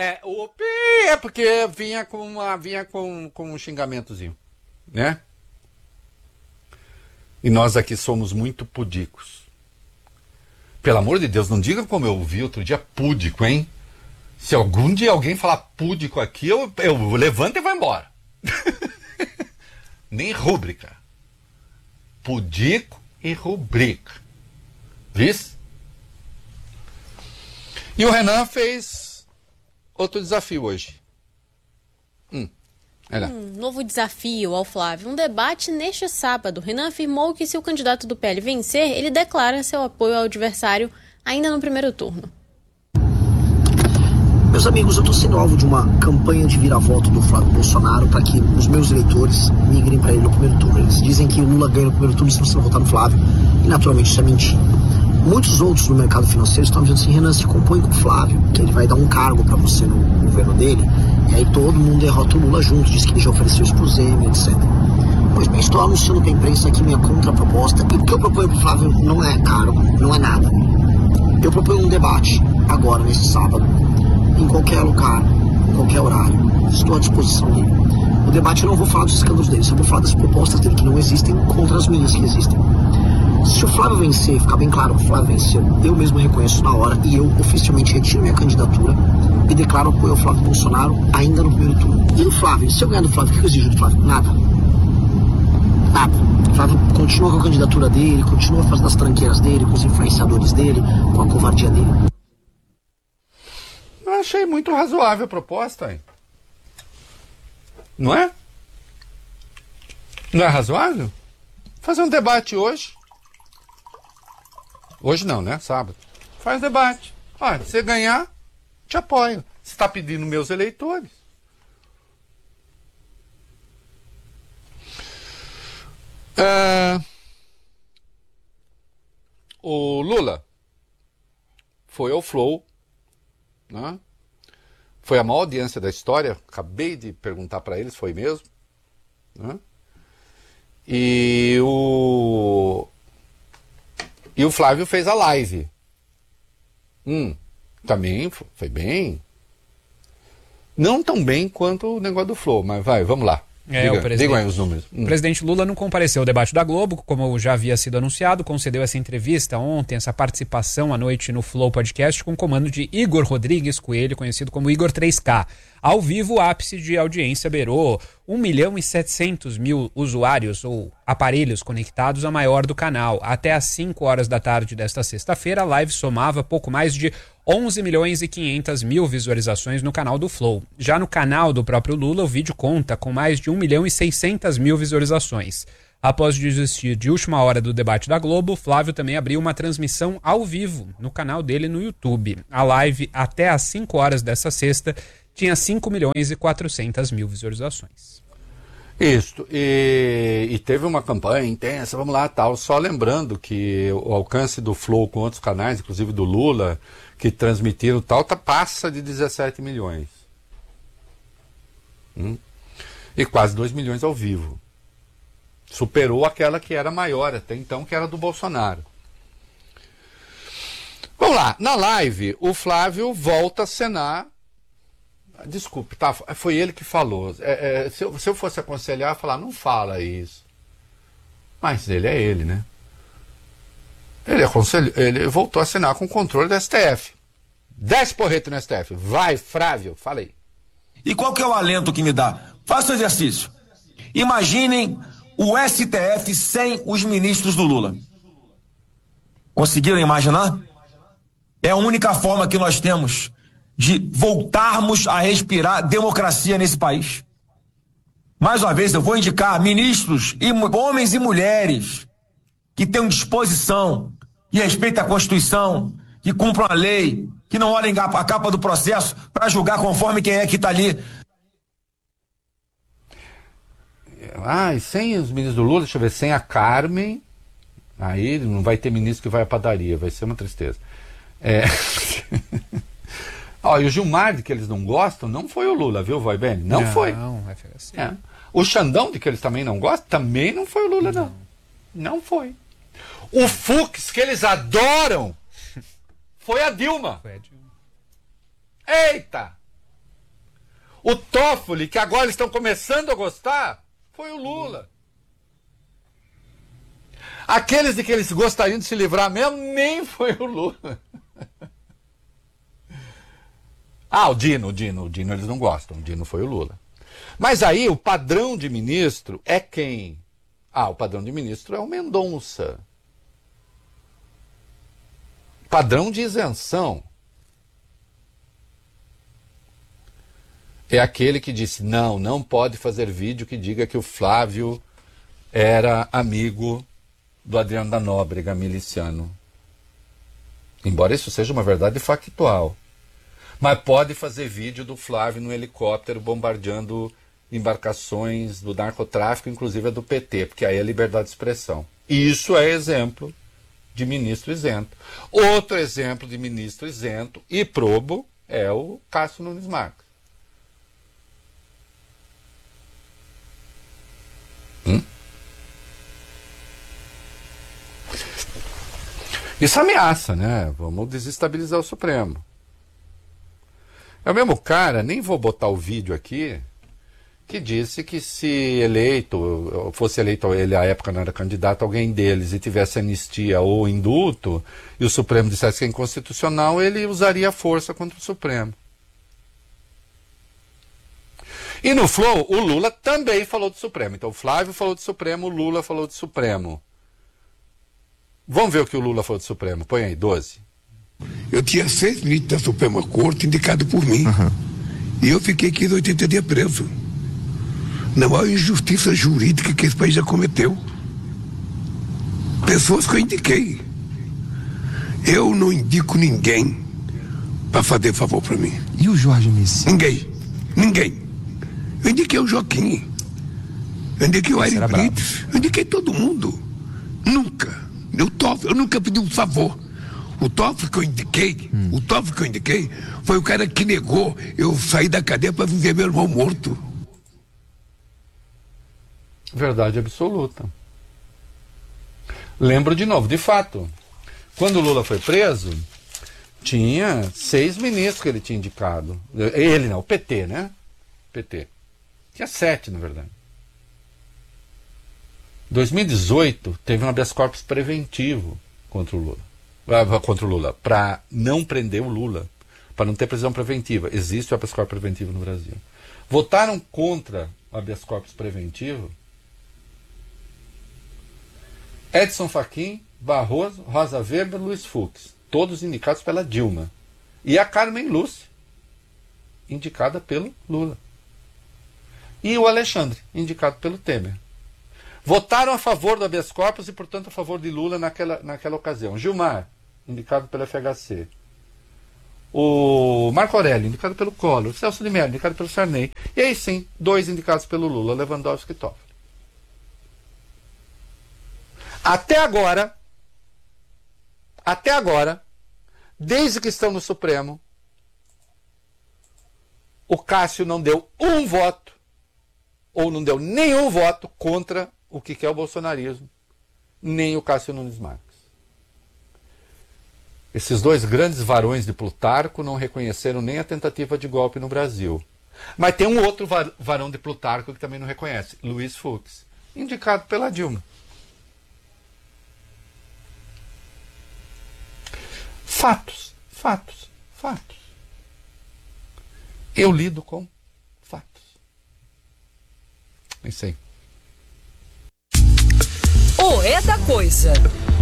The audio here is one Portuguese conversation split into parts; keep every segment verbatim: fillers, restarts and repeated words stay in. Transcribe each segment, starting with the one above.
É, o pi é porque vinha com uma, vinha com, com um xingamentozinho, né? E nós aqui somos muito pudicos. Pelo amor de Deus, não diga como eu ouvi outro dia púdico, hein? Se algum dia alguém falar púdico aqui, eu, eu levanto e vou embora. Nem rúbrica. Pudico e rubrica. Viz? E o Renan fez outro desafio hoje. Hum, um novo desafio ao Flávio. Um debate neste sábado. Renan afirmou que se o candidato do P L vencer, ele declara seu apoio ao adversário ainda no primeiro turno. Meus amigos, eu estou sendo alvo de uma campanha de vira-voto do Flávio Bolsonaro para que os meus eleitores migrem para ele no primeiro turno. Eles dizem que o Lula ganha no primeiro turno se você não votar no Flávio. E naturalmente isso é mentira. Muitos outros no mercado financeiro estão dizendo assim: Renan, se compõe com o Flávio, que ele vai dar um cargo para você no governo dele. E aí todo mundo derrota o Lula junto, diz que ele já ofereceu isso pro Zeme, etcétera. Pois bem, estou anunciando para a imprensa aqui minha contraproposta. E o que eu proponho pro Flávio não é cargo, não é nada. Eu proponho um debate agora, nesse sábado, em qualquer lugar, em qualquer horário. Estou à disposição dele. O debate eu não vou falar dos escândalos dele, só vou falar das propostas dele que não existem contra as minhas que existem. Se o Flávio vencer, ficar bem claro que o Flávio venceu, eu mesmo reconheço na hora e eu oficialmente retiro minha candidatura e declaro apoio ao Flávio Bolsonaro ainda no primeiro turno. E o Flávio, se eu ganhar do Flávio, o que eu exijo do Flávio? Nada. Nada. O Flávio continua com a candidatura dele, continua fazendo as tranqueiras dele, com os influenciadores dele, com a covardia dele. Eu achei muito razoável a proposta, hein? Não é? Não é razoável? Fazer um debate hoje. Hoje não, né? Sábado. Faz debate. Olha, se você ganhar, te apoio. Você está pedindo meus eleitores. É... O Lula foi ao Flow, né? Foi a maior audiência da história. Acabei de perguntar para eles, foi mesmo, né? E o e o Flávio fez a live. Hum, também foi bem. Não tão bem quanto o negócio do Flow, mas vai, vamos lá. É, diga, o presidente, diga aí os números. Hum. O presidente Lula não compareceu ao debate da Globo, como já havia sido anunciado, concedeu essa entrevista ontem, essa participação à noite no Flow Podcast com o comando de Igor Rodrigues Coelho, conhecido como Igor três K. Ao vivo, o ápice de audiência beirou um milhão e setecentos mil usuários ou aparelhos conectados, a maior do canal. Até às cinco horas da tarde desta sexta-feira, a live somava pouco mais de onze milhões e quinhentas mil visualizações no canal do Flow. Já no canal do próprio Lula, o vídeo conta com mais de um milhão e seiscentas mil visualizações. Após desistir de última hora do debate da Globo, Flávio também abriu uma transmissão ao vivo no canal dele no YouTube. A live, até às cinco horas dessa sexta, tinha cinco milhões e quatrocentas mil visualizações. Isso, e, e teve uma campanha intensa, vamos lá, tal. Só lembrando que o alcance do Flow com outros canais, inclusive do Lula, que transmitiram tal, tá, passa de dezessete milhões. Hum? E quase dois milhões ao vivo. Superou aquela que era maior até então, que era do Bolsonaro. Vamos lá, na live, o Flávio volta a cenar. Desculpe, tá? Foi ele que falou. É, é, se, eu, se eu fosse aconselhar, falar, não fala isso. Mas ele é ele, né? Ele, aconselhou, ele voltou a assinar com o controle do S T F. Desce porrete no S T F. Vai, Flávio, fala aí. E qual que é o alento que me dá? Faça o exercício. Imaginem o S T F sem os ministros do Lula. Conseguiram imaginar? É a única forma que nós temos de voltarmos a respirar democracia nesse país. Mais uma vez, eu vou indicar ministros, e homens e mulheres, que tenham disposição, que respeitem a Constituição, que cumpram a lei, que não olhem a capa do processo para julgar conforme quem é que está ali. Ah, e sem os ministros do Lula, deixa eu ver, sem a Carmen, aí não vai ter ministro que vai à padaria, vai ser uma tristeza. É... Ó, e o Gilmar, de que eles não gostam, não foi o Lula, viu, Vai Bem? Não, não foi. Não, vai ficar assim. É. O Xandão, de que eles também não gostam, também não foi o Lula, não. Não, não foi. O Fux, que eles adoram, foi a Dilma. Foi a Dilma. Eita! O Toffoli, que agora eles estão começando a gostar, foi o Lula. Aqueles de que eles gostariam de se livrar mesmo, nem foi o Lula. Ah, o Dino, o Dino, o Dino eles não gostam, o Dino foi o Lula. Mas aí o padrão de ministro é quem? Ah, o padrão de ministro é o Mendonça. Padrão de isenção é aquele que disse, não, não pode fazer vídeo que diga que o Flávio era amigo do Adriano da Nóbrega, miliciano. Embora isso seja uma verdade factual. Mas pode fazer vídeo do Flávio no helicóptero bombardeando embarcações do narcotráfico, inclusive a do P T, porque aí é liberdade de expressão. Isso é exemplo de ministro isento. Outro exemplo de ministro isento e probo é o Cássio Nunes Marques. Hum? Isso ameaça, né? Vamos desestabilizar o Supremo. É o mesmo cara, nem vou botar o vídeo aqui, que disse que se eleito, fosse eleito, ele à época não era candidato, alguém deles, e tivesse anistia ou indulto, e o Supremo dissesse que é inconstitucional, ele usaria força contra o Supremo. E no Flow, o Lula também falou do Supremo. Então o Flávio falou do Supremo, o Lula falou do Supremo. Vamos ver o que o Lula falou do Supremo. Põe aí, doze. Eu tinha seis ministros da Suprema Corte indicados por mim. Uhum. E eu fiquei quinze, oitenta dias preso. Na maior injustiça jurídica que esse país já cometeu. Pessoas que eu indiquei. Eu não indico ninguém para fazer favor para mim. E o Jorge Messias? Ninguém. Ninguém. Eu indiquei o Joaquim. Eu indiquei o Aire Brito. Eu indiquei todo mundo. Nunca. Eu, tof, eu nunca pedi um favor. O Toffoli que eu indiquei, hum. o Toffoli que eu indiquei, foi o cara que negou eu sair da cadeia para viver meu irmão morto. Verdade absoluta. Lembro de novo, de fato, quando o Lula foi preso, tinha seis ministros que ele tinha indicado. Ele não, o P T, né? P T. Tinha sete, na verdade. Em dois mil e dezoito, teve um habeas corpus preventivo contra o Lula. Contra o Lula, para não prender o Lula, para não ter prisão preventiva. Existe o habeas corpus preventivo no Brasil. Votaram contra o habeas corpus preventivo Edson Fachin, Barroso, Rosa Weber, Luiz Fux, todos indicados pela Dilma. E a Carmen Lúcia, indicada pelo Lula. E o Alexandre, indicado pelo Temer. Votaram a favor do habeas corpus e, portanto, a favor de Lula naquela, naquela ocasião. Gilmar, indicado pelo F H C. O Marco Aurélio, indicado pelo Collor. Celso de Mello, indicado pelo Sarney. E aí sim, dois indicados pelo Lula, Lewandowski e Toffoli. Até agora, até agora, desde que estão no Supremo, o Cássio não deu um voto, ou não deu nenhum voto contra o que é o bolsonarismo, nem o Cássio Nunes Marques. Esses dois grandes varões de Plutarco não reconheceram nem a tentativa de golpe no Brasil. Mas tem um outro varão de Plutarco que também não reconhece, Luiz Fux, indicado pela Dilma. Fatos, fatos, fatos. Eu lido com fatos. É isso aí. O é da coisa.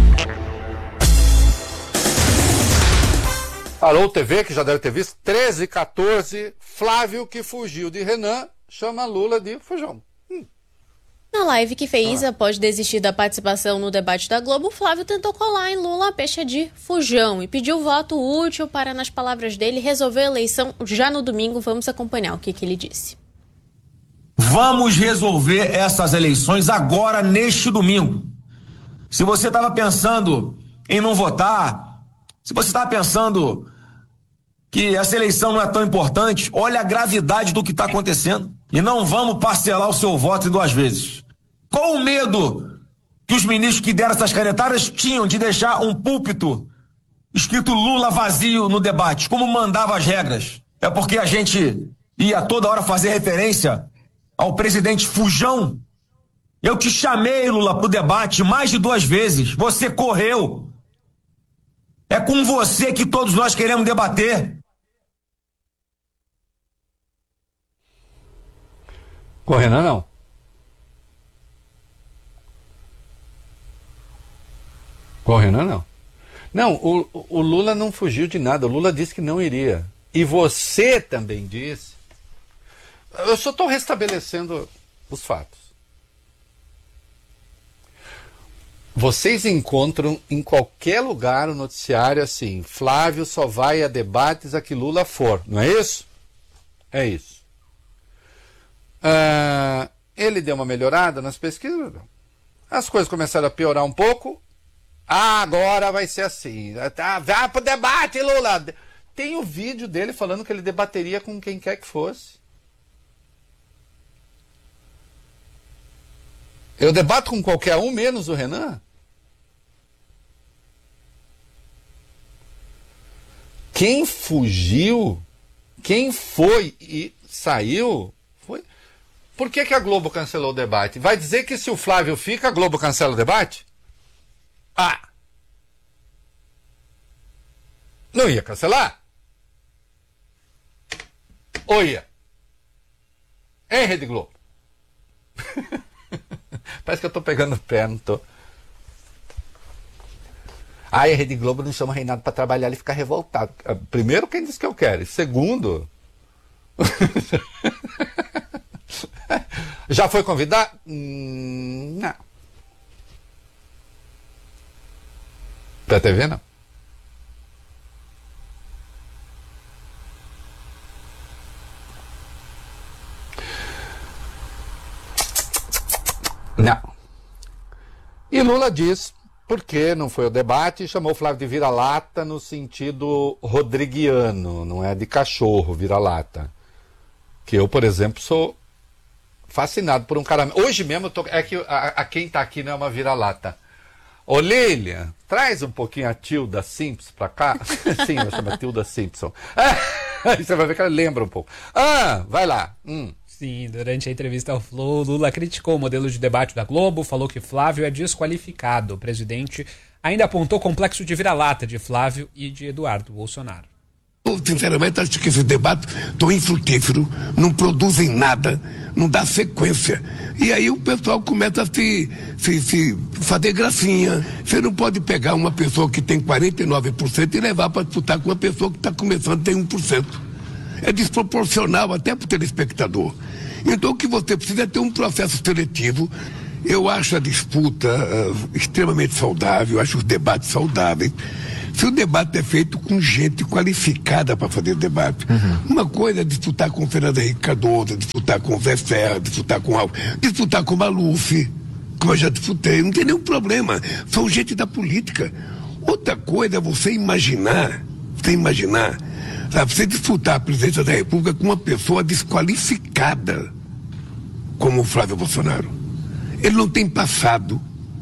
Alô T V, que já deve ter visto, treze e quatorze, Flávio que fugiu de Renan, chama Lula de fujão. Hum. Na live que fez, ah. após desistir da participação no debate da Globo, Flávio tentou colar em Lula a pecha de fujão e pediu voto útil para, nas palavras dele, resolver a eleição já no domingo. Vamos acompanhar o que, que ele disse. Vamos resolver essas eleições agora, neste domingo. Se você estava pensando em não votar, se você estava pensando que essa eleição não é tão importante, olha a gravidade do que está acontecendo. E não vamos parcelar o seu voto em duas vezes. Qual o medo que os ministros que deram essas canetadas tinham de deixar um púlpito escrito Lula vazio no debate, como mandava as regras? É porque a gente e a toda hora fazer referência ao presidente Fujão. Eu te chamei, Lula, para o debate mais de duas vezes. Você correu. É com você que todos nós queremos debater. Com o Renan, não. Com o Renan, não. Não, o, o Lula não fugiu de nada. O Lula disse que não iria. E você também disse. Eu só estou restabelecendo os fatos. Vocês encontram em qualquer lugar o noticiário assim: Flávio só vai a debates a que Lula for. Não é isso? É isso. Ah, ele deu uma melhorada nas pesquisas. As coisas começaram a piorar um pouco. Ah, agora vai ser assim. Ah, vai pro debate, Lula. Tem o vídeo dele falando que ele debateria com quem quer que fosse. Eu debato com qualquer um, menos o Renan. Quem fugiu, quem foi e saiu, foi... Por que que a Globo cancelou o debate? Vai dizer que se o Flávio fica, a Globo cancela o debate? Ah! Não ia cancelar? Ou ia? Hein, Rede Globo? Parece que eu tô pegando o pé, não tô. Ai, a Rede Globo não chama Reinaldo para trabalhar, ele fica revoltado. Primeiro, quem disse que eu quero? E segundo... Já foi convidado? Hum, não. Pra T V, não. Não. E Lula diz porque não foi o debate e chamou o Flávio de vira-lata no sentido rodriguiano, não é de cachorro, vira-lata. Que eu, por exemplo, sou fascinado por um cara... Hoje mesmo, eu tô... é que a, a quem tá aqui não é uma vira-lata. Ô Lilian, traz um pouquinho a Tilda Simpson pra cá. Sim, ela chama Tilda Simpson. Aí você vai ver que ela lembra um pouco. Ah, vai lá. Hum. Sim, durante a entrevista ao Flow, Lula criticou o modelo de debate da Globo, falou que Flávio é desqualificado. O presidente ainda apontou o complexo de vira-lata de Flávio e de Eduardo Bolsonaro. Eu, sinceramente, acho que esse debate tão infrutífero, não produzem nada, não dá sequência. E aí o pessoal começa a se, se, se fazer gracinha. Você não pode pegar uma pessoa que tem quarenta e nove por cento e levar para disputar com uma pessoa que está começando a ter um por cento. É desproporcional até para o telespectador. Então o que você precisa é ter um processo seletivo. Eu acho a disputa uh, extremamente saudável, acho os debates saudáveis. Se o debate é feito com gente qualificada para fazer debate. Uhum. Uma coisa é disputar com o Fernando Henrique Cardoso, disputar com o Zé Serra, disputar com o disputar com o Maluf, como eu já disputei, não tem nenhum problema. São gente da política. Outra coisa é você imaginar, você imaginar, sabe, você disputar a presidência da República com uma pessoa desqualificada, como o Flávio Bolsonaro. Ele não tem passado,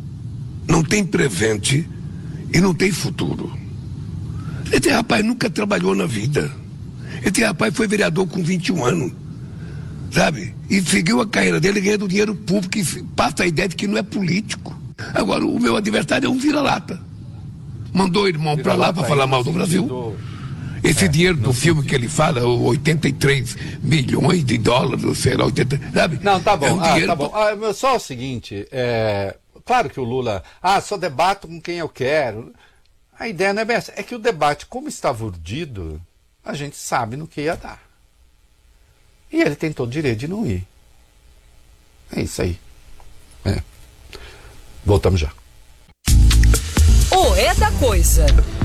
não tem presente e não tem futuro. Esse rapaz nunca trabalhou na vida. Esse rapaz foi vereador com vinte e um anos, sabe? E seguiu a carreira dele ganhando dinheiro público e passa a ideia de que não é político. Agora, o meu adversário é um vira-lata. Mandou o irmão para lá para falar mal do Brasil. Do... Esse é, dinheiro do filme sentido. Que ele fala, oitenta e três milhões de dólares, sei lá, oitenta, sabe? Não, tá bom, é um ah, dinheiro... tá bom. Ah, só o seguinte, é... claro que o Lula, ah, só debato com quem eu quero. A ideia não é bem essa, é que o debate, como estava urdido, a gente sabe no que ia dar. E ele tem todo o direito de não ir. É isso aí. É. Voltamos já. O É da Coisa.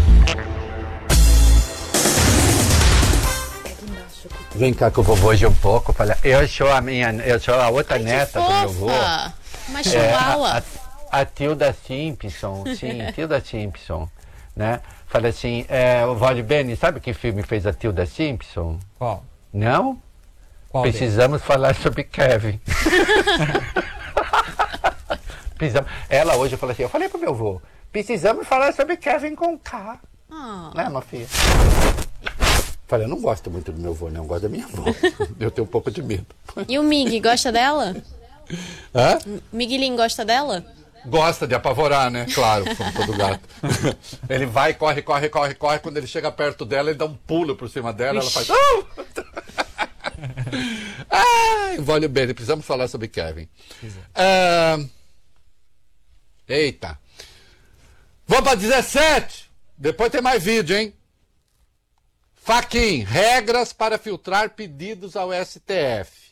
Vem cá que o vovô hoje um pouco. Fala, eu sou a minha, eu sou a outra Ai, neta do meu avô. Uma chihuahua. É, a, a Tilda Simpson, sim, Tilda Simpson, né? Fala assim, é, o Vale Bene, sabe que filme fez a Tilda Simpson? Qual? Não? Qual Precisamos deles? falar sobre Kevin. Precisamos. Ela hoje falou assim, eu falei pro meu avô, precisamos falar sobre Kevin com K. Oh. Né, minha filha? Falei, eu não gosto muito do meu avô, não, eu gosto da minha avó. Eu tenho um pouco de medo. E o Mig, gosta dela? Hã? Miguelinho gosta dela? Gosta de apavorar, né? Claro, como todo gato. Ele vai, corre, corre, corre, corre. Quando ele chega perto dela, ele dá um pulo por cima dela. Ela faz... Ai, vale bem, precisamos falar sobre Kevin. Ah, eita. Vamos para dezessete. Depois tem mais vídeo, hein? Fachin, regras para filtrar pedidos ao S T F.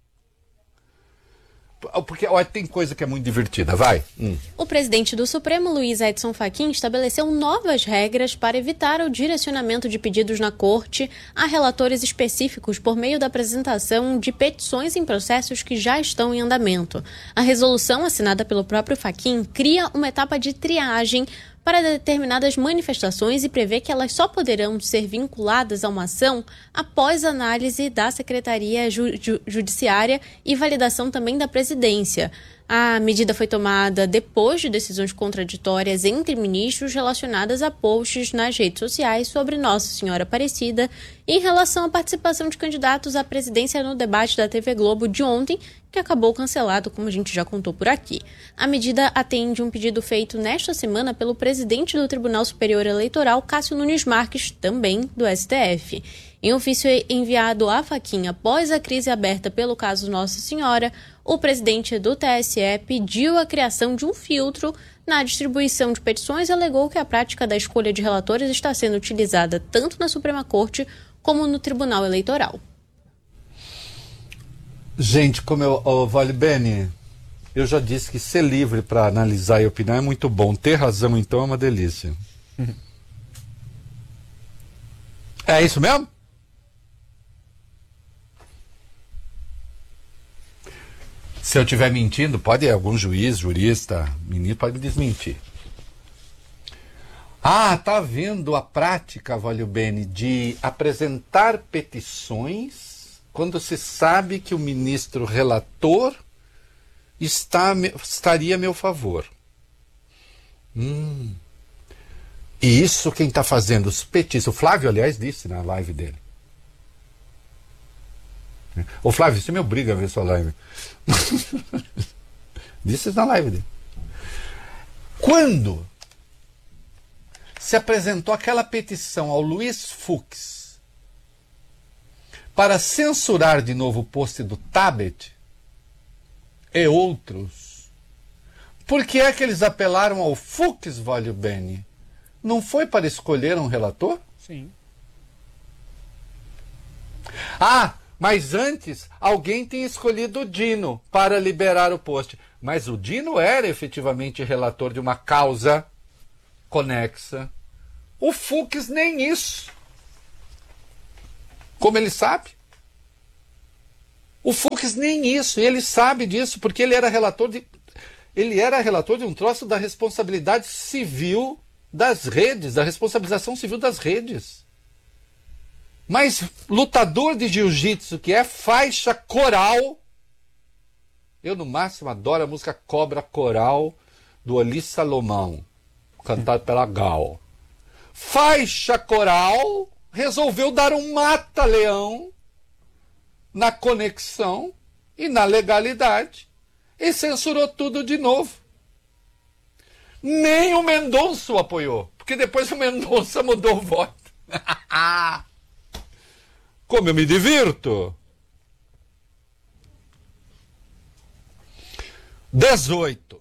Porque olha, tem coisa que é muito divertida, vai. Hum. O presidente do Supremo, Luiz Edson Fachin, estabeleceu novas regras para evitar o direcionamento de pedidos na corte a relatores específicos por meio da apresentação de petições em processos que já estão em andamento. A resolução, assinada pelo próprio Fachin, cria uma etapa de triagem para determinadas manifestações e prevê que elas só poderão ser vinculadas a uma ação após análise da Secretaria Ju- Ju- Judiciária e validação também da Presidência. A medida foi tomada depois de decisões contraditórias entre ministros relacionadas a posts nas redes sociais sobre Nossa Senhora Aparecida em relação à participação de candidatos à presidência no debate da T V Globo de ontem, que acabou cancelado, como a gente já contou por aqui. A medida atende um pedido feito nesta semana pelo presidente do Tribunal Superior Eleitoral, Cássio Nunes Marques, também do S T F. Em ofício enviado à Fachin após a crise aberta pelo caso Nossa Senhora, o presidente do T S E pediu a criação de um filtro na distribuição de petições e alegou que a prática da escolha de relatores está sendo utilizada tanto na Suprema Corte como no Tribunal Eleitoral. Gente, como eu, oh, Vale Bene, eu já disse que ser livre para analisar e opinar é muito bom. Ter razão, então, é uma delícia. É isso mesmo? Se eu estiver mentindo, pode algum juiz, jurista, ministro, pode me desmentir. Ah, tá vendo a prática, Vale Bene, de apresentar petições quando se sabe que o ministro relator está, estaria a meu favor. Hum. E isso quem está fazendo os petistas, o Flávio, aliás, disse na live dele. Ô Flávio, você me obriga a ver sua live. Disse na live dele. Quando se apresentou aquela petição ao Luiz Fux para censurar de novo o post do Tabet e outros, por que é que eles apelaram ao Fux, Vale Bene? Não foi para escolher um relator? Sim. Ah, mas antes alguém tinha escolhido o Dino para liberar o post. Mas o Dino era efetivamente relator de uma causa conexa. O Fux nem isso. Como ele sabe? O Fux nem isso. E ele sabe disso porque ele era relator de, ele era relator de um troço da responsabilidade civil das redes, da responsabilização civil das redes. Mas lutador de jiu-jitsu que é faixa coral, eu no máximo adoro a música Cobra Coral do Oli Salomão, cantada pela Gal. Faixa coral resolveu dar um mata-leão na conexão e na legalidade e censurou tudo de novo. Nem o Mendonça o apoiou, porque depois o Mendonça mudou o voto. Como eu me divirto? dezoito.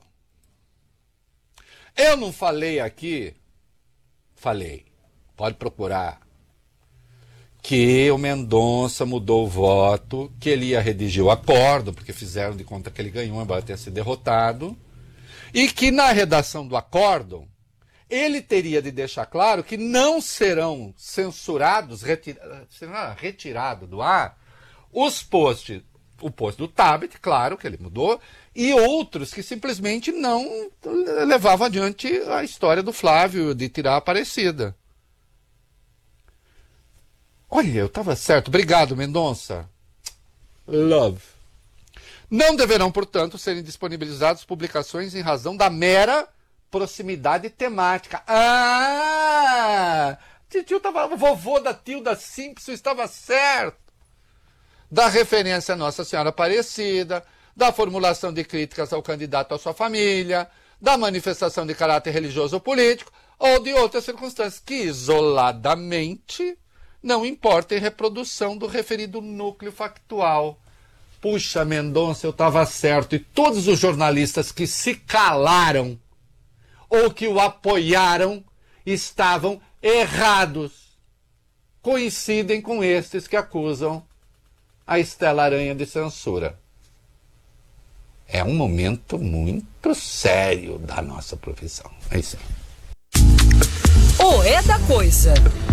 Eu não falei aqui, falei, pode procurar, que o Mendonça mudou o voto, que ele ia redigir o acordo, porque fizeram de conta que ele ganhou, embora tenha sido derrotado, e que na redação do acordo ele teria de deixar claro que não serão censurados, retira, será retirado do ar, os posts, o post do Tabet, claro que ele mudou, e outros que simplesmente não levavam adiante a história do Flávio de tirar a Aparecida. Olha, eu estava certo. Obrigado, Mendonça. Love. Não deverão, portanto, serem disponibilizadas publicações em razão da mera proximidade temática. Ah! Titio tava, o vovô da Tilda Simpson estava certo. Da referência a Nossa Senhora Aparecida, da formulação de críticas ao candidato à sua família, da manifestação de caráter religioso ou político, ou de outras circunstâncias que, isoladamente, não importam em reprodução do referido núcleo factual. Puxa, Mendonça, eu estava certo. E todos os jornalistas que se calaram ou que o apoiaram estavam errados. Coincidem com estes que acusam a Estela Aranha de censura. É um momento muito sério da nossa profissão. É isso aí. O É da Coisa.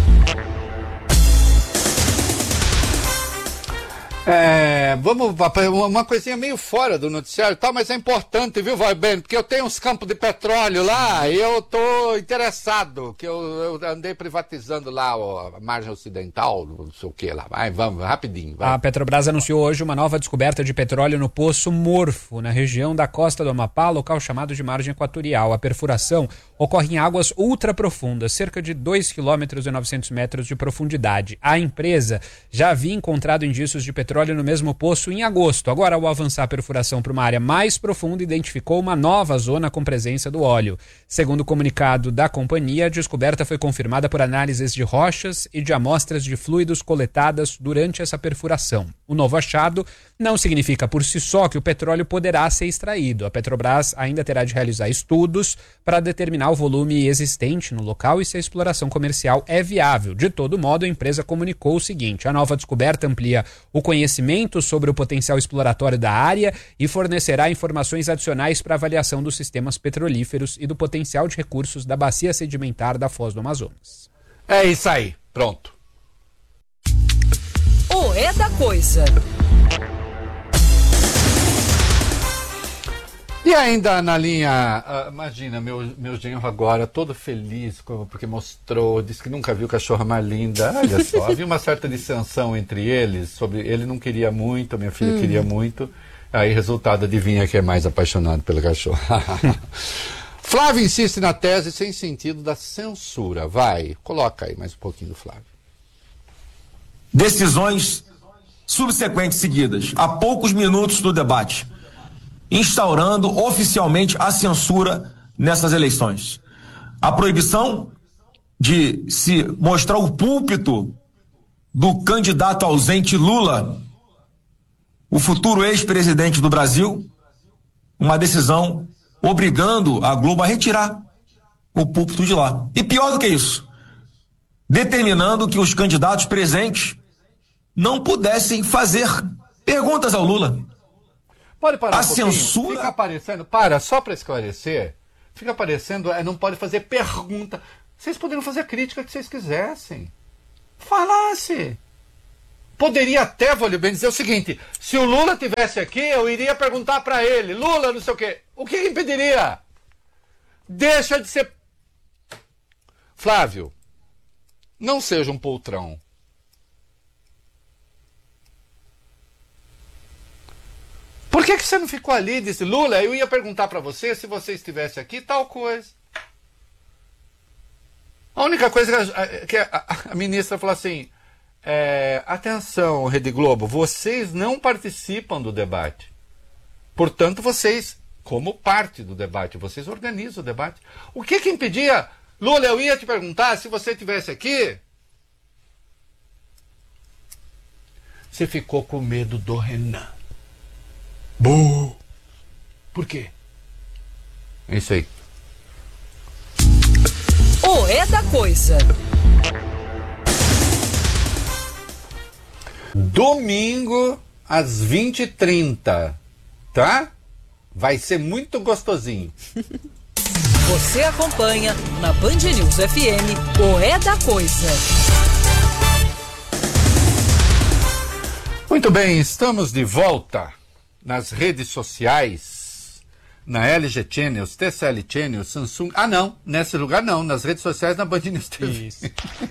É, vamos uma coisinha meio fora do noticiário e tal, mas é importante, viu, vai bem, porque eu tenho uns campos de petróleo lá e eu tô interessado, que eu, eu andei privatizando lá a margem ocidental, não sei o que lá. Vai, vamos, rapidinho. Vai. A Petrobras anunciou hoje uma nova descoberta de petróleo no Poço Morfo, na região da costa do Amapá, local chamado de margem equatorial. A perfuração ocorre em águas ultraprofundas, cerca de dois vírgula novecentos quilômetros metros de profundidade. A empresa já havia encontrado indícios de petróleo no mesmo poço em agosto. Agora, ao avançar a perfuração para uma área mais profunda, identificou uma nova zona com presença do óleo. Segundo o comunicado da companhia, a descoberta foi confirmada por análises de rochas e de amostras de fluidos coletadas durante essa perfuração. O novo achado não significa por si só que o petróleo poderá ser extraído. A Petrobras ainda terá de realizar estudos para determinar o volume existente no local e se a exploração comercial é viável. De todo modo, a empresa comunicou o seguinte: a nova descoberta amplia o conhecimento sobre o potencial exploratório da área e fornecerá informações adicionais para avaliação dos sistemas petrolíferos e do potencial de recursos da bacia sedimentar da Foz do Amazonas. É isso aí, pronto. O É da Coisa. E ainda na linha, uh, imagina, meu, meu genro agora todo feliz, porque mostrou, disse que nunca viu cachorra mais linda. Olha só, havia uma certa dissensão entre eles, sobre ele não queria muito, a minha filha hum. queria muito, aí resultado, adivinha que é mais apaixonado pelo cachorro. Flávio insiste na tese sem sentido da censura. Vai, coloca aí mais um pouquinho do Flávio. Decisões subsequentes seguidas, a poucos minutos do debate, instaurando oficialmente a censura nessas eleições. A proibição de se mostrar o púlpito do candidato ausente Lula, o futuro ex-presidente do Brasil, uma decisão obrigando a Globo a retirar o púlpito de lá. E pior do que isso, determinando que os candidatos presentes não pudessem fazer perguntas ao Lula. Pode parar a um censura fica aparecendo, para, só para esclarecer, fica aparecendo, é, não pode fazer pergunta. Vocês poderiam fazer a crítica que vocês quisessem. Falasse. Poderia até, vou lhe bem dizer o seguinte: se o Lula tivesse aqui, eu iria perguntar para ele, Lula, não sei o quê. O que impediria? Deixa de ser... Flávio, não seja um poltrão. Por que que você não ficou ali e disse, Lula, eu ia perguntar para você se você estivesse aqui, tal coisa. A única coisa que a, que a, a ministra falou assim, é, atenção, Rede Globo, vocês não participam do debate. Portanto, vocês, como parte do debate, vocês organizam o debate. O que que impedia? Lula, eu ia te perguntar se você estivesse aqui. Você ficou com medo do Renan. Buh. Por quê? É isso aí. O É da Coisa. Domingo, às vinte e trinta, tá? Vai ser muito gostosinho. Você acompanha na Band News F M o É da Coisa. Muito bem, estamos de volta nas redes sociais, na L G Channels, T C L Channels, Samsung... Ah, não, nesse lugar não, nas redes sociais, na Band News T V. Isso.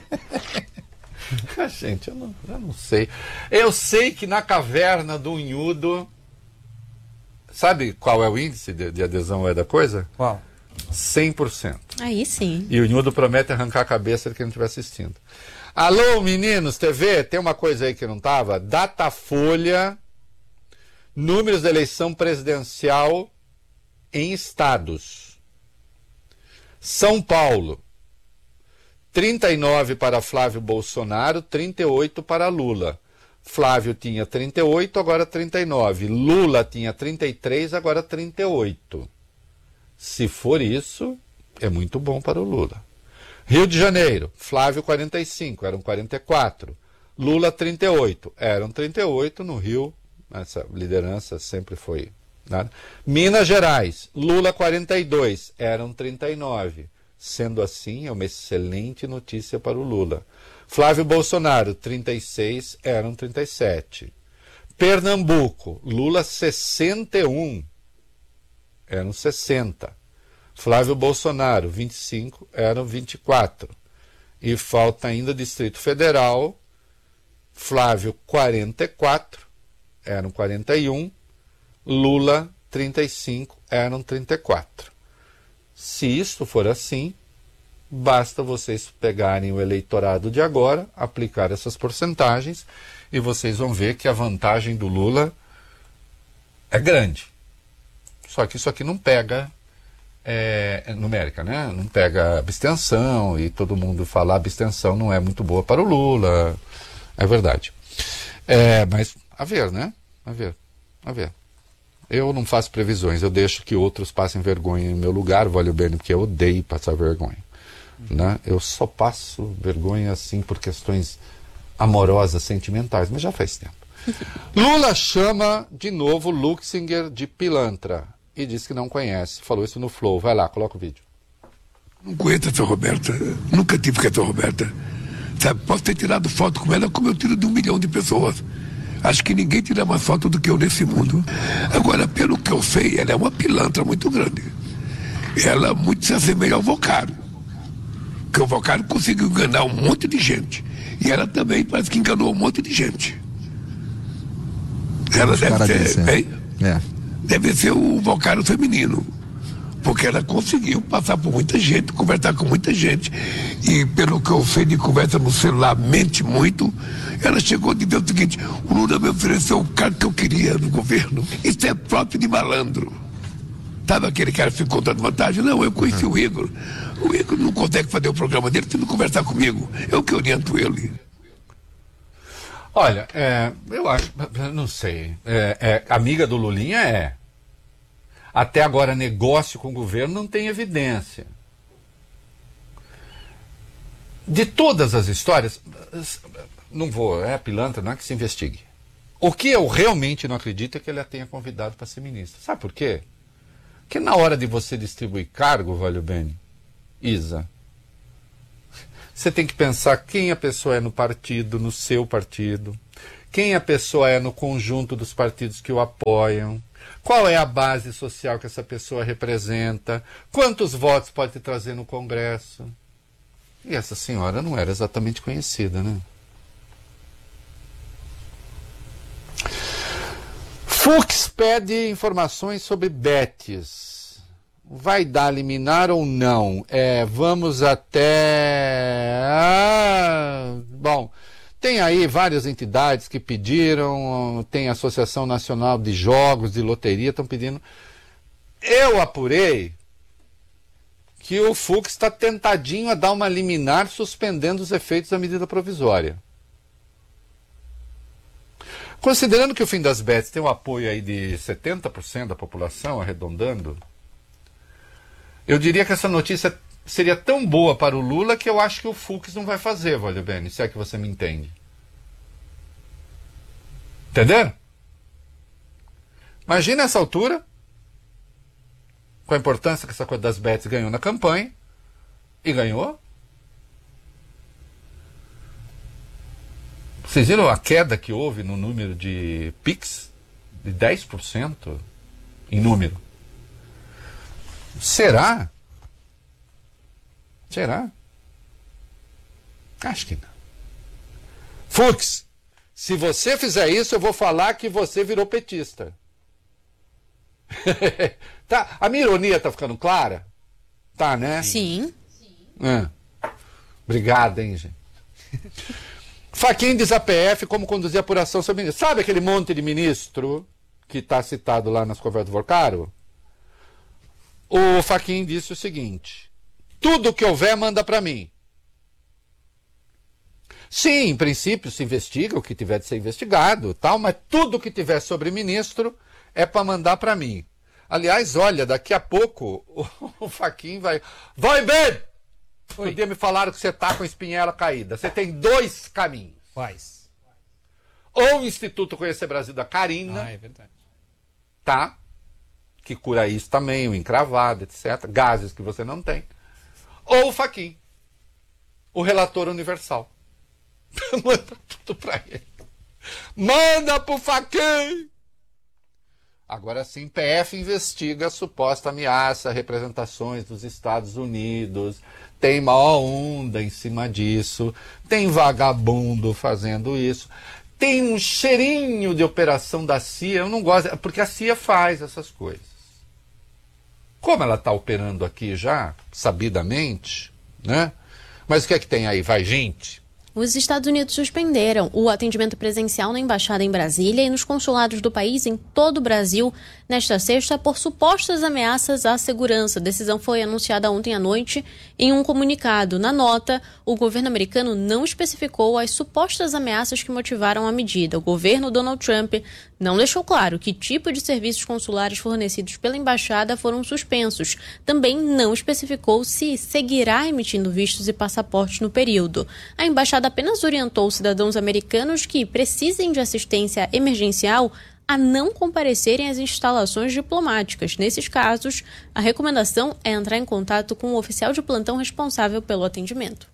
Gente, eu não, eu não sei. Eu sei que na caverna do Unhudo... Sabe qual é o índice de, de adesão é da coisa? Qual? cem por cento. Aí sim. E o Nildo promete arrancar a cabeça de quem não estiver assistindo. Alô, meninos, T V, tem uma coisa aí que não estava? Datafolha, números da eleição presidencial em estados. São Paulo, trinta e nove para Flávio Bolsonaro, trinta e oito para Lula. Flávio tinha trinta e oito, agora trinta e nove. Lula tinha trinta e três, agora trinta e oito. Se for isso, é muito bom para o Lula. Rio de Janeiro, Flávio quarenta e cinco, eram quarenta e quatro. Lula trinta e oito, eram trinta e oito. No Rio, essa liderança sempre foi nada. Minas Gerais, Lula quarenta e dois, eram trinta e nove. Sendo assim, é uma excelente notícia para o Lula. Flávio Bolsonaro, trinta e seis, eram trinta e sete. Pernambuco, Lula sessenta e um, eram sessenta. Flávio Bolsonaro, vinte e cinco, eram vinte e quatro. E falta ainda Distrito Federal, Flávio quarenta e quatro, eram quarenta e um. Lula trinta e cinco, eram trinta e quatro. Se isso for assim, basta vocês pegarem o eleitorado de agora, aplicar essas porcentagens, e vocês vão ver que a vantagem do Lula é grande. Só que isso aqui não pega é, é numérica, né? Não pega abstenção, e todo mundo fala abstenção não é muito boa para o Lula. É verdade. É, mas a ver, né? A ver, a ver. Eu não faço previsões, eu deixo que outros passem vergonha em meu lugar, valeu bem, porque eu odeio passar vergonha. Né? Eu só passo vergonha assim por questões amorosas, sentimentais, mas já faz tempo. Lula chama de novo Luxinger de pilantra e diz que não conhece. Falou isso no Flow. Vai lá, coloca o vídeo. Não conheço essa Roberta, nunca tive com essa Roberta. Sabe, posso ter tirado foto com ela como eu tiro de um milhão de pessoas. Acho que ninguém tira mais foto do que eu nesse mundo. Agora, pelo que eu sei, ela é uma pilantra muito grande. Ela muito se assemelha ao Vocário. Porque o Vocário conseguiu enganar um monte de gente. E ela também parece que enganou um monte de gente. Ela deve ser, bem, é. deve ser o Vocário feminino. Porque ela conseguiu passar por muita gente, conversar com muita gente. E pelo que eu sei de conversa no celular, mente muito. Ela chegou a dizer o seguinte: o Lula me ofereceu o cargo que eu queria no governo. Isso é próprio de malandro. Sabe aquele cara que ficou dando vantagem? Não, eu conheci uhum. o Igor. O Igor não consegue fazer o programa dele se não conversar comigo. Eu que oriento ele. Olha, é, eu acho, não sei. É, é, amiga do Lulinha é. Até agora, negócio com o governo não tem evidência. De todas as histórias, não vou, é pilantra, não é que se investigue. O que eu realmente não acredito é que ele a tenha convidado para ser ministro. Sabe por quê? Porque na hora de você distribuir cargo, valeu bem, Isa, você tem que pensar quem a pessoa é no partido, no seu partido, quem a pessoa é no conjunto dos partidos que o apoiam, qual é a base social que essa pessoa representa, quantos votos pode trazer no Congresso. E essa senhora não era exatamente conhecida, né? Fux pede informações sobre Betis. Vai dar liminar ou não? É, vamos até... Ah, bom, tem aí várias entidades que pediram, tem a Associação Nacional de Jogos, de Loteria, estão pedindo. Eu apurei que o Fux está tentadinho a dar uma liminar suspendendo os efeitos da medida provisória. Considerando que o fim das bets tem um apoio aí de setenta por cento da população, arredondando, eu diria que essa notícia seria tão boa para o Lula que eu acho que o Fux não vai fazer, valeu bem, se é que você me entende. Entendeu? Imagina essa altura, com a importância que essa coisa das bets ganhou na campanha, e ganhou. Vocês viram a queda que houve no número de Pix? De dez por cento em número. Será? Será? Acho que não. Fux, se você fizer isso, eu vou falar que você virou petista. Tá? A minha ironia está ficando clara? Tá, né? Sim. É. Obrigado, hein, gente. Fachin diz à P F como conduzir a apuração sobre ministro. Sabe aquele monte de ministro que está citado lá nas conversas do Vorcaro? O Fachin disse o seguinte: tudo que houver, manda para mim. Sim, em princípio se investiga o que tiver de ser investigado, tal, mas tudo que tiver sobre ministro é para mandar para mim. Aliás, olha, daqui a pouco o, o Fachin vai... Vai bem! Um dia me falaram que você tá com a espinhela caída. Você tem dois caminhos. Quais? Ou o Instituto Conhecer Brasil da Carina. Ah, é verdade. Tá? Que cura isso também, o encravado, etcétera. Gases que você não tem. Ou o Fachin, o relator universal. Manda tudo pra ele. Manda pro Fachin! Agora sim, P F investiga a suposta ameaça a representações dos Estados Unidos. Tem maior onda em cima disso. Tem vagabundo fazendo isso. Tem um cheirinho de operação da C I A. Eu não gosto, porque a C I A faz essas coisas. Como ela está operando aqui já, sabidamente, né? Mas o que é que tem aí? Vai, gente? Os Estados Unidos suspenderam o atendimento presencial na embaixada em Brasília e nos consulados do país em todo o Brasil nesta sexta por supostas ameaças à segurança. A decisão foi anunciada ontem à noite em um comunicado. Na nota, o governo americano não especificou as supostas ameaças que motivaram a medida. O governo Donald Trump não deixou claro que tipo de serviços consulares fornecidos pela embaixada foram suspensos. Também não especificou se seguirá emitindo vistos e passaportes no período. A embaixada apenas orientou cidadãos americanos que precisem de assistência emergencial a não comparecerem às instalações diplomáticas. Nesses casos, a recomendação é entrar em contato com o oficial de plantão responsável pelo atendimento.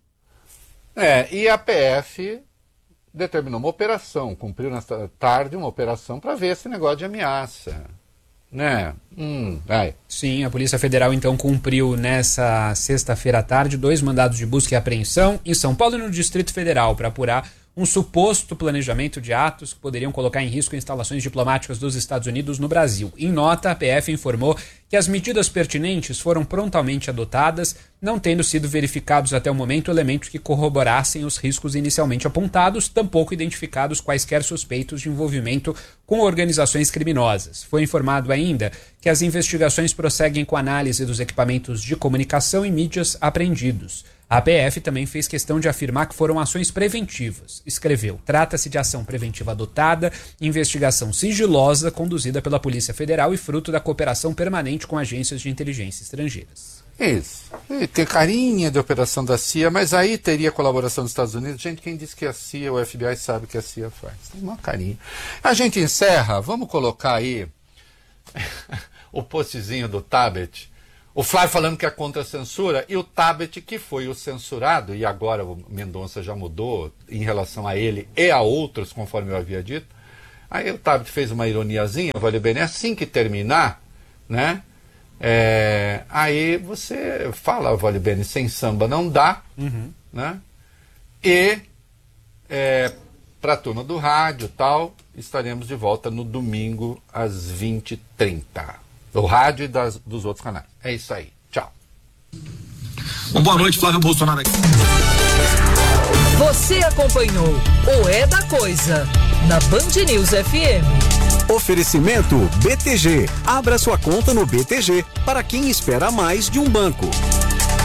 É, e a P F determinou uma operação, cumpriu nesta tarde uma operação para ver esse negócio de ameaça. Né? Hum, vai. Sim, a Polícia Federal então cumpriu nessa sexta-feira à tarde dois mandados de busca e apreensão em São Paulo e no Distrito Federal para apurar um suposto planejamento de atos que poderiam colocar em risco instalações diplomáticas dos Estados Unidos no Brasil. Em nota, a P F informou que as medidas pertinentes foram prontamente adotadas, não tendo sido verificados até o momento elementos que corroborassem os riscos inicialmente apontados, tampouco identificados quaisquer suspeitos de envolvimento com organizações criminosas. Foi informado ainda que as investigações prosseguem com a análise dos equipamentos de comunicação e mídias apreendidos. A P F também fez questão de afirmar que foram ações preventivas. Escreveu: trata-se de ação preventiva adotada, investigação sigilosa conduzida pela Polícia Federal e fruto da cooperação permanente com agências de inteligência estrangeiras. Isso. E tem carinha de operação da C I A, mas aí teria colaboração dos Estados Unidos. Gente, quem disse que a C I A, o F B I sabe que a C I A faz. Tem uma carinha. A gente encerra, vamos colocar aí o postzinho do Tabet. O Flávio falando que é contra a censura e o Tabet, que foi o censurado, e agora o Mendonça já mudou em relação a ele e a outros, conforme eu havia dito. Aí o Tabet fez uma ironiazinha, vale bem, assim que terminar, né? É, aí você fala, vale bem, sem samba não dá, uhum. né? E é, para a turma do rádio e tal, estaremos de volta no domingo às vinte e trinta. Do rádio e das, dos outros canais. É isso aí. Tchau. Uma boa noite, Flávio Bolsonaro aqui. Você acompanhou o É da Coisa na Band News F M. Oferecimento B T G. Abra sua conta no B T G para quem espera mais de um banco.